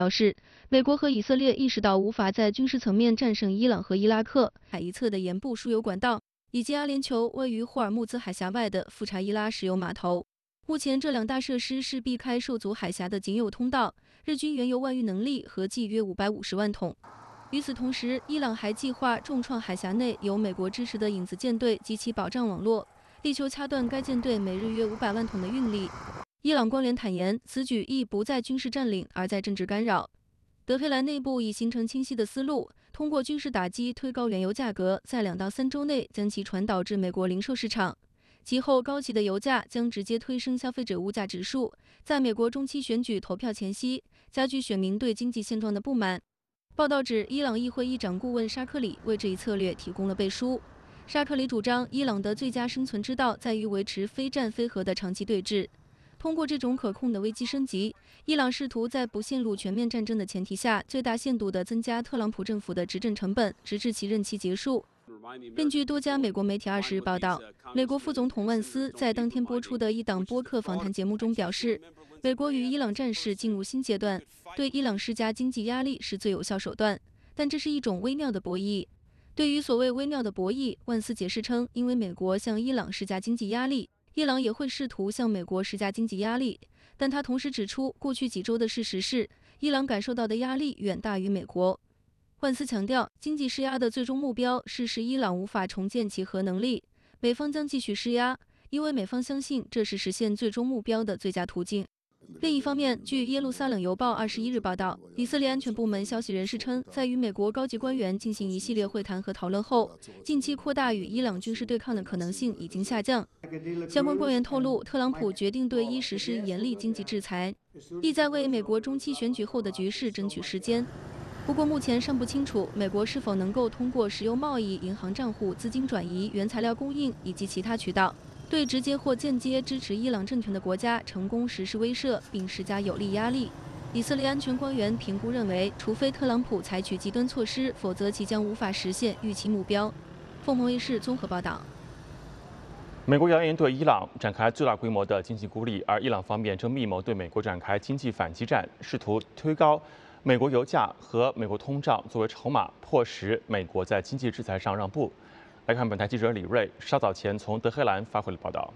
表示，美国和以色列意识到无法在军事层面战胜伊朗和伊拉克海一侧的盐部输油管道，以及阿联酋位于霍尔木兹海峡外的富查伊拉石油码头。目前，这两大设施是避开受阻海峡的仅有通道，日均原油万余能力合计约550万桶。与此同时，伊朗还计划重创海峡内由美国支持的影子舰队及其保障网络，力求掐断该舰队每日约500万桶的运力。伊朗官员坦言，此举意不在军事占领，而在政治干扰。德黑兰内部已形成清晰的思路，通过军事打击推高原油价格，在2到3周内将其传导至美国零售市场。其后，高企的油价将直接推升消费者物价指数，在美国中期选举投票前夕，加剧选民对经济现状的不满。报道指，伊朗议会议长顾问沙克里为这一策略提供了背书。沙克里主张，伊朗的最佳生存之道在于维持非战非和的长期对峙。通过这种可控的危机升级，伊朗试图在不陷入全面战争的前提下，最大限度地增加特朗普政府的执政成本，直至其任期结束。根据多家美国媒体20日报道，美国副总统万斯在当天播出的一档播客访谈节目中表示，美国与伊朗战事进入新阶段，对伊朗施加经济压力是最有效手段，但这是一种微妙的博弈。对于所谓微妙的博弈，万斯解释称，因为美国向伊朗施加经济压力，伊朗也会试图向美国施加经济压力。但他同时指出，过去几周的事实是，伊朗感受到的压力远大于美国。万斯强调，经济施压的最终目标是使伊朗无法重建其核能力，美方将继续施压，因为美方相信这是实现最终目标的最佳途径。另一方面，据耶路撒冷邮报21日报道，以色列安全部门消息人士称，在与美国高级官员进行一系列会谈和讨论后，近期扩大与伊朗军事对抗的可能性已经下降。相关官员透露，特朗普决定对伊实施严厉经济制裁，意在为美国中期选举后的局势争取时间。不过，目前尚不清楚美国是否能够通过石油贸易、银行账户、资金转移、原材料供应以及其他渠道，对直接或间接支持伊朗政权的国家成功实施威慑，并施加有力压力。以色列安全官员评估认为，除非特朗普采取极端措施，否则其将无法实现预期目标。凤凰卫视综合报道。 美国扬言对伊朗展开最大规模的经济孤立，而伊朗方面正密谋对美国展开经济反击战，试图推高美国油价和美国通胀作为筹码，迫使美国在经济制裁上让步。来看本台记者李锐稍早前从德黑兰发回的报道。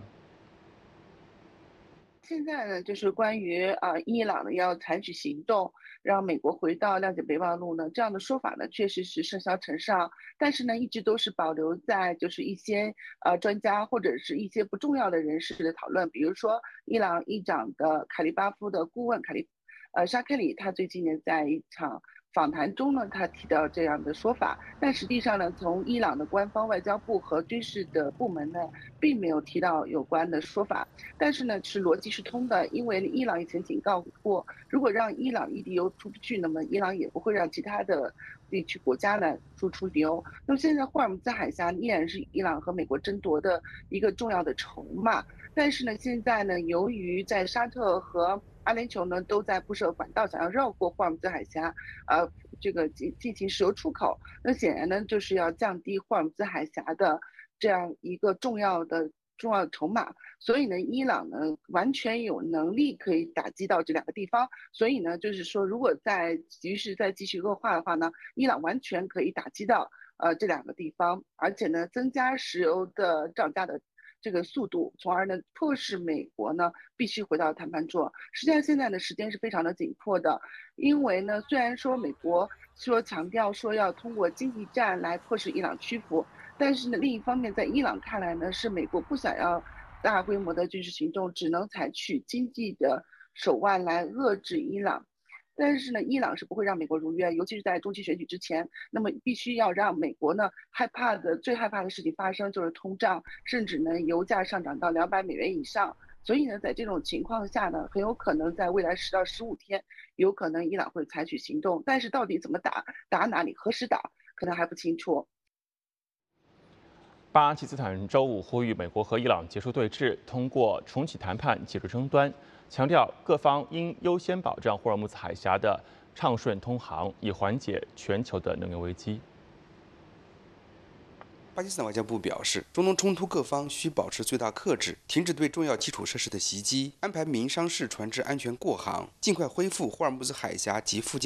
现在呢，就是关于伊朗呢要采取行动，让美国回到谅解备忘录呢，这样的说法呢，确实是甚嚣尘上，但是呢，一直都是保留在就是一些专家或者是一些不重要的人士的讨论，比如说伊朗议长的凯利巴夫的顾问沙克里，他最近呢在一场访谈中呢，他提到这样的说法，但实际上呢，从伊朗的官方外交部和军事的部门呢，并没有提到有关的说法。但是呢，是逻辑是通的，因为伊朗以前警告过，如果让伊朗一滴油出不去，那么伊朗也不会让其他的地区国家呢输出油。那么现在霍尔木兹海峡依然是伊朗和美国争夺的一个重要的筹码，但是呢，现在呢，由于在沙特和阿联酋呢都在布设管道，想要绕过霍尔木兹海峡，这个进行石油出口。那显然呢，就是要降低霍尔木兹海峡的这样一个重要的筹码。所以呢，伊朗呢完全有能力可以打击到这两个地方。所以呢，就是说，如果局势再继续恶化的话呢，伊朗完全可以打击到这两个地方，而且呢，增加石油的涨价的这个速度，从而呢迫使美国呢必须回到谈判桌。实际上现在的时间是非常的紧迫的，因为呢虽然说美国强调说要通过经济战来迫使伊朗屈服，但是呢另一方面在伊朗看来呢是美国不想要大规模的军事行动，只能采取经济的手腕来遏制伊朗。但是呢，伊朗是不会让美国如愿，尤其是在中期选举之前，那么必须要让美国呢最害怕的事情发生，就是通胀，甚至呢油价上涨到$200以上。所以呢，在这种情况下呢，很有可能在未来10到15天，有可能伊朗会采取行动，但是到底怎么打哪里，何时打，可能还不清楚。 巴基斯坦周五呼吁美国和伊朗结束对峙，通过重启谈判解决争端，强调各方应优先保障霍尔木兹海峡的畅顺通航，以缓解全球的能源危机。 巴基斯坦外交部表示，中东冲突各方需保持最大克制，停止对重要基础设施的袭击，安排民商事船只安全过航，尽快恢复霍尔木兹海峡及附近